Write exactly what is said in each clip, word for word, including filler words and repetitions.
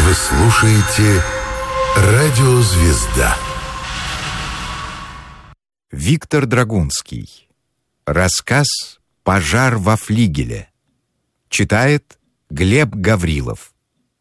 Вы слушаете «Радио Звезда». Виктор Драгунский. Рассказ «Пожар во флигеле». Читает Глеб Гаврилов.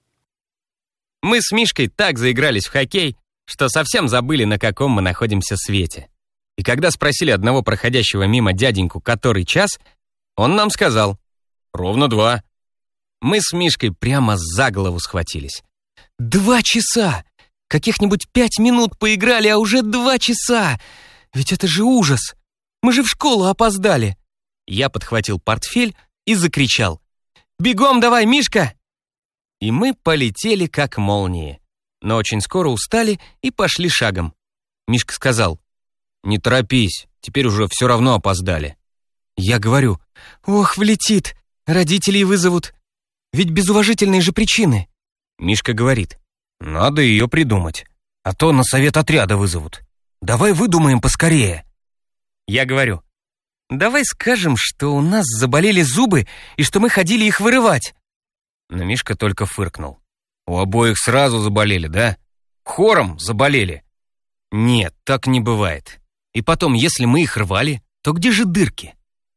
Мы с Мишкой так заигрались в хоккей, что совсем забыли, на каком мы находимся свете. И когда спросили одного проходящего мимо дяденьку, который час, он нам сказал: «Ровно два». Мы с Мишкой прямо за голову схватились. «Два часа! Каких-нибудь пять минут поиграли, а уже два часа! Ведь это же ужас! Мы же в школу опоздали!» Я подхватил портфель и закричал: «Бегом давай, Мишка!» И мы полетели как молнии, но очень скоро устали и пошли шагом. Мишка сказал: «Не торопись, теперь уже все равно опоздали». Я говорю: «Ох, влетит, родителей вызовут. Ведь без уважительной же причины». Мишка говорит: «Надо ее придумать, а то на совет отряда вызовут. Давай выдумаем поскорее». Я говорю: «Давай скажем, что у нас заболели зубы и что мы ходили их вырывать». Но Мишка только фыркнул. «У обоих сразу заболели, да? Хором заболели?» «Нет, так не бывает. И потом, если мы их рвали, то где же дырки?»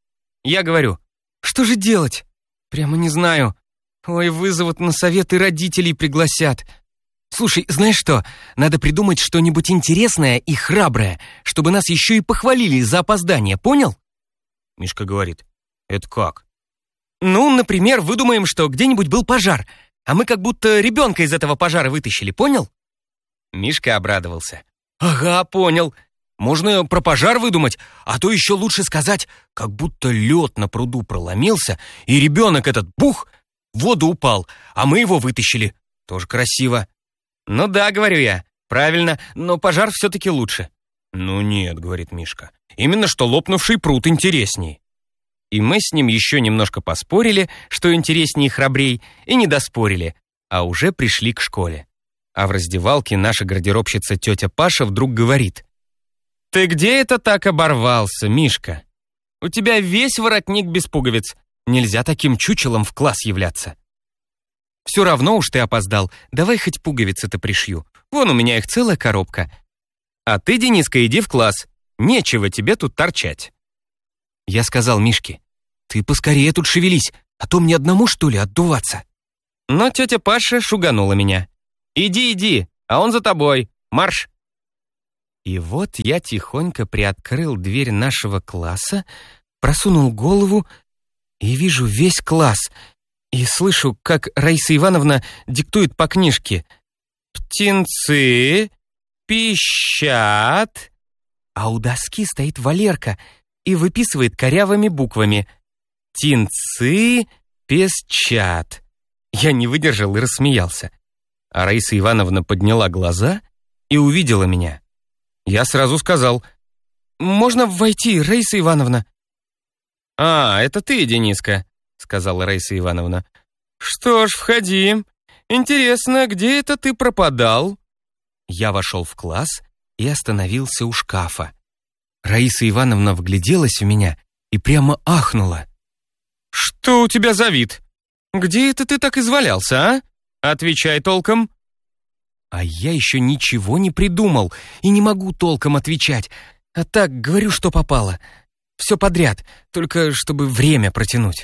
Я говорю: «Что же делать? Прямо не знаю. Ой, вызовут на совет и родителей пригласят. Слушай, знаешь что? Надо придумать что-нибудь интересное и храброе, чтобы нас еще и похвалили за опоздание, понял?» Мишка говорит: «Это как?» «Ну, например, выдумаем, что где-нибудь был пожар, а мы как будто ребенка из этого пожара вытащили, понял?» Мишка обрадовался. «Ага, понял. Можно про пожар выдумать, а то еще лучше сказать, как будто лед на пруду проломился, и ребенок этот, бух, в воду упал, а мы его вытащили. Тоже красиво». «Ну да, — говорю я, — правильно, но пожар все-таки лучше». «Ну нет, — говорит Мишка, — именно что лопнувший пруд интересней». И мы с ним еще немножко поспорили, что интереснее и храбрей, и не доспорили, а уже пришли к школе. А в раздевалке наша гардеробщица тетя Паша вдруг говорит: «Ты где это так оборвался, Мишка? У тебя весь воротник без пуговиц. Нельзя таким чучелом в класс являться». «Все равно уж ты опоздал, давай хоть пуговицы-то пришью. Вон у меня их целая коробка. А ты, Дениска, иди в класс. Нечего тебе тут торчать». Я сказал Мишке: «Ты поскорее тут шевелись, а то мне одному, что ли, отдуваться». Но тетя Паша шуганула меня: «Иди, иди, а он за тобой. Марш!» И вот я тихонько приоткрыл дверь нашего класса, просунул голову и вижу весь класс, и слышу, как Раиса Ивановна диктует по книжке: «Птенцы пищат». А у доски стоит Валерка и выписывает корявыми буквами: «Птенцы песчат». Я не выдержал и рассмеялся. А Раиса Ивановна подняла глаза и увидела меня. Я сразу сказал: «Можно войти, Раиса Ивановна?» «А, это ты, Дениска», — сказала Раиса Ивановна. «Что ж, входи. Интересно, где это ты пропадал?» Я вошел в класс и остановился у шкафа. Раиса Ивановна вгляделась в меня и прямо ахнула. «Что у тебя за вид? Где это ты так извалялся, а? Отвечай толком». А я еще ничего не придумал и не могу толком отвечать. А так говорю, что попало. Все подряд, только чтобы время протянуть.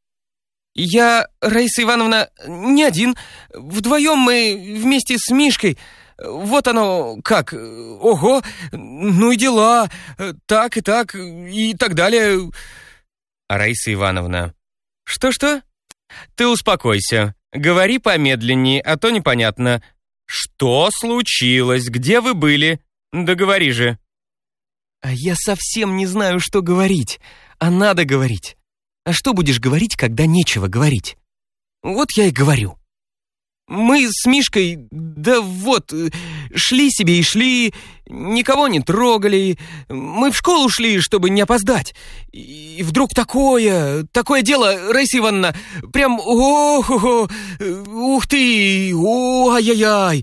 «Я, Раиса Ивановна, не один. Вдвоем мы вместе с Мишкой. Вот оно как. Ого, ну и дела. Так и так, и так далее». А Раиса Ивановна: «Что-что? Ты успокойся. Говори помедленнее, а то непонятно. Что случилось? Где вы были? Да говори же». А я совсем не знаю, что говорить. А надо говорить. А что будешь говорить, когда нечего говорить? Вот я и говорю. Мы с Мишкой, да вот, шли себе и шли, никого не трогали. Мы в школу шли, чтобы не опоздать. И вдруг такое, такое дело, Раиса Ивановна, прям ох, ух ты, о, ай-яй-яй.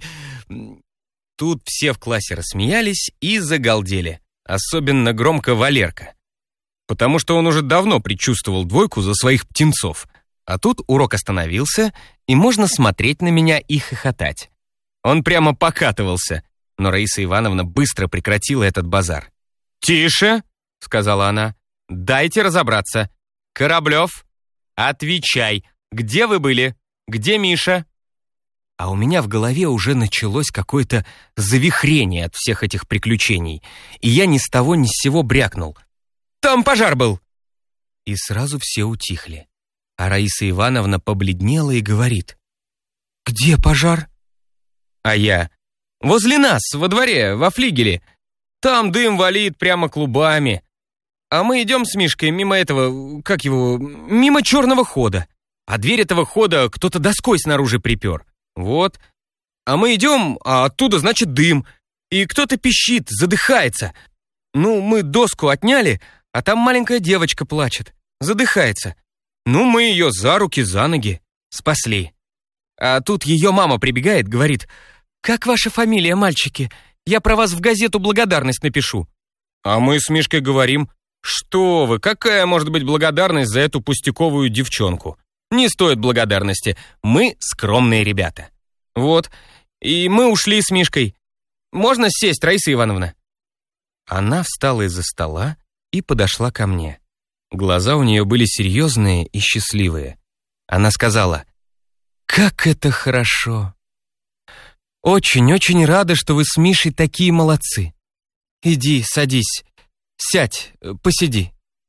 Тут все в классе рассмеялись и загалдели. Особенно громко Валерка. Потому что он уже давно предчувствовал двойку за своих птенцов. А тут урок остановился, и можно смотреть на меня и хохотать. Он прямо покатывался, но Раиса Ивановна быстро прекратила этот базар. «Тише!» — сказала она. «Дайте разобраться. Кораблев, отвечай, где вы были? Где Миша?» А у меня в голове уже началось какое-то завихрение от всех этих приключений, и я ни с того ни с сего брякнул. «Там пожар был!» И сразу все утихли. А Раиса Ивановна побледнела и говорит: «Где пожар?» А я: «Возле нас, во дворе, во флигеле. Там дым валит прямо клубами. А мы идем с Мишкой мимо этого, как его, мимо черного хода. А дверь этого хода кто-то доской снаружи припер. Вот. А мы идем, а оттуда, значит, дым. И кто-то пищит, задыхается. Ну, мы доску отняли, а там маленькая девочка плачет, задыхается. Ну, мы ее за руки, за ноги спасли. А тут ее мама прибегает, говорит: «Как ваша фамилия, мальчики? Я про вас в газету благодарность напишу». А мы с Мишкой говорим: «Что вы, какая может быть благодарность за эту пустяковую девчонку? Не стоит благодарности, мы скромные ребята». Вот, и мы ушли с Мишкой. Можно сесть, Раиса Ивановна?» Она встала из-за стола и подошла ко мне. Глаза у нее были серьезные и счастливые. Она сказала: «Как это хорошо! Очень-очень рада, что вы с Мишей такие молодцы. Иди, садись, сядь, посиди».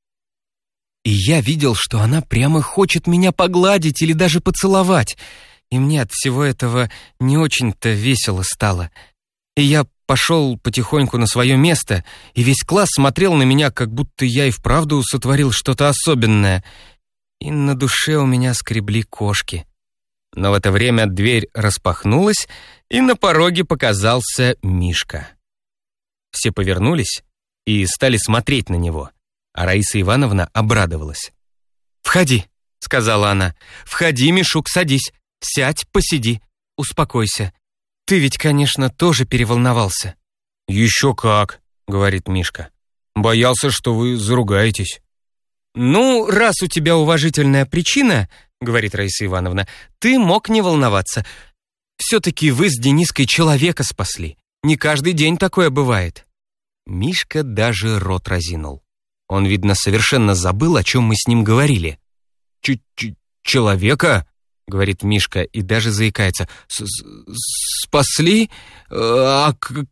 И я видел, что она прямо хочет меня погладить или даже поцеловать, и мне от всего этого не очень-то весело стало. И я пошел потихоньку на свое место, и весь класс смотрел на меня, как будто я и вправду сотворил что-то особенное. И на душе у меня скребли кошки. Но в это время дверь распахнулась, и на пороге показался Мишка. Все повернулись и стали смотреть на него, а Раиса Ивановна обрадовалась. «Входи», — сказала она, — «входи, Мишук, садись, сядь, посиди, успокойся. Ты ведь, конечно, тоже переволновался». «Еще как», — говорит Мишка. «Боялся, что вы заругаетесь». «Ну, раз у тебя уважительная причина, — говорит Раиса Ивановна, — ты мог не волноваться. Все-таки вы с Дениской человека спасли. Не каждый день такое бывает». Мишка даже рот разинул. Он, видно, совершенно забыл, о чем мы с ним говорили. «Ч-ч-человека?» — говорит Мишка и даже заикается. «Спасли? А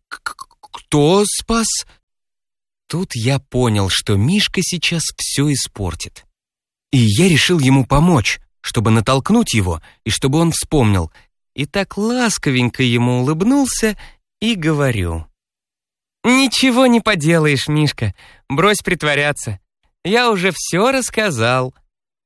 кто спас?» Тут я понял, что Мишка сейчас все испортит. И я решил ему помочь, чтобы натолкнуть его и чтобы он вспомнил. И так ласковенько ему улыбнулся и говорю: «Ничего не поделаешь, Мишка, брось притворяться. Я уже все рассказал».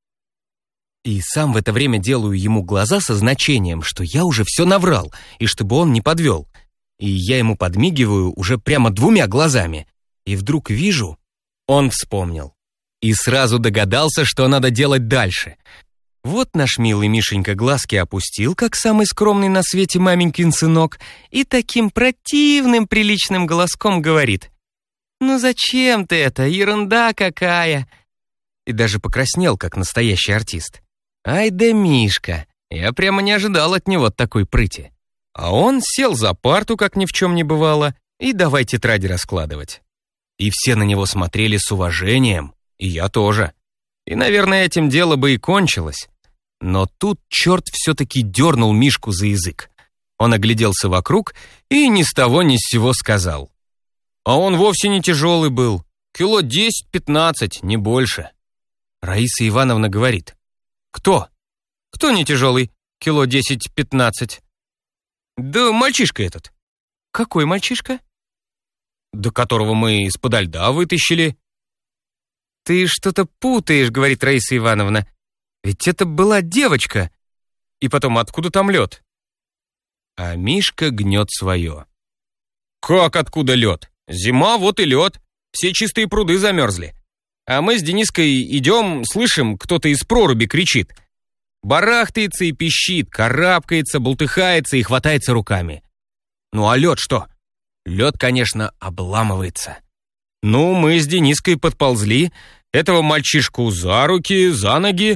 И сам в это время делаю ему глаза со значением, что я уже все наврал, и чтобы он не подвел. И я ему подмигиваю уже прямо двумя глазами. И вдруг вижу, он вспомнил. И сразу догадался, что надо делать дальше. Вот наш милый Мишенька глазки опустил, как самый скромный на свете маменькин сынок, и таким противным приличным голоском говорит: «Ну зачем ты это? Ерунда какая!» И даже покраснел, как настоящий артист. Ай да Мишка, я прямо не ожидал от него такой прыти. А он сел за парту, как ни в чем не бывало, и давай тетради раскладывать. И все на него смотрели с уважением, и я тоже. И, наверное, этим дело бы и кончилось. Но тут черт все-таки дернул Мишку за язык. Он огляделся вокруг и ни с того ни с сего сказал: «А он вовсе не тяжелый был, кило десять-пятнадцать, не больше». Раиса Ивановна говорит: «Кто? Кто не тяжелый, кило десять-пятнадцать?» «Да мальчишка этот». «Какой мальчишка?» «Да которого мы из-подо льда вытащили». «Ты что-то путаешь, — говорит Раиса Ивановна, — ведь это была девочка. И потом, откуда там лед?» А Мишка гнет свое. «Как откуда лед? Зима, вот и лед. Все чистые пруды замерзли. А мы с Дениской идем, слышим, кто-то из проруби кричит. Барахтается и пищит, карабкается, бултыхается и хватается руками. Ну а лед что? Лед, конечно, обламывается. Ну, мы с Дениской подползли, этого мальчишку за руки, за ноги,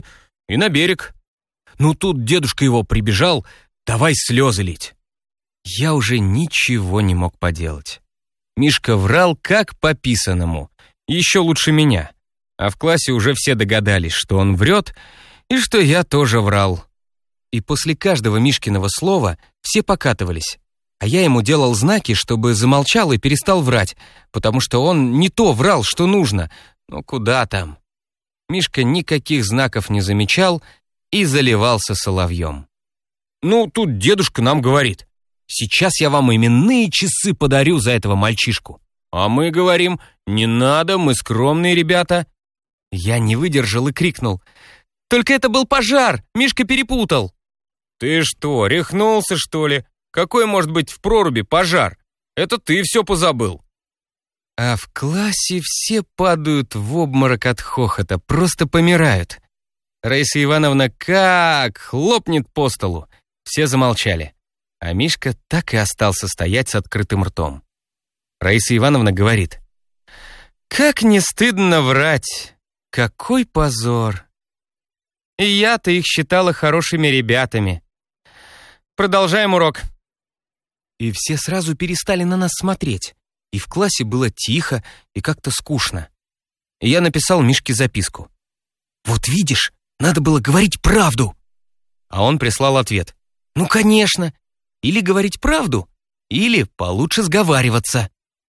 и на берег. Ну тут дедушка его прибежал, давай слезы лить. Я уже ничего не мог поделать. Мишка врал как по писаному, еще лучше меня. А в классе уже все догадались, что он врет, и что я тоже врал. И после каждого Мишкиного слова все покатывались. А я ему делал знаки, чтобы замолчал и перестал врать, потому что он не то врал, что нужно. Ну куда там? Мишка никаких знаков не замечал и заливался соловьем. Ну, тут дедушка нам говорит: сейчас я вам именные часы подарю за этого мальчишку. А мы говорим: не надо, мы скромные ребята. Я не выдержал и крикнул: только это был пожар, Мишка перепутал. Ты что, рехнулся, что ли? Какой может быть в проруби пожар? Это ты все позабыл. А в классе все падают в обморок от хохота, просто помирают. Раиса Ивановна как хлопнет по столу. Все замолчали, а Мишка так и остался стоять с открытым ртом. Раиса Ивановна говорит: как не стыдно врать, какой позор. И я-то их считала хорошими ребятами. Продолжаем урок. И все сразу перестали на нас смотреть. И в классе было тихо и как-то скучно. И я написал Мишке записку. Вот видишь, надо было говорить правду. А он прислал ответ. Ну, конечно. Или говорить правду, или получше сговариваться.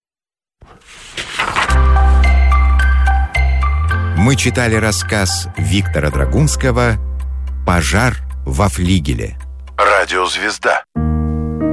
Мы читали рассказ Виктора Драгунского «Пожар во флигеле». Радиозвезда.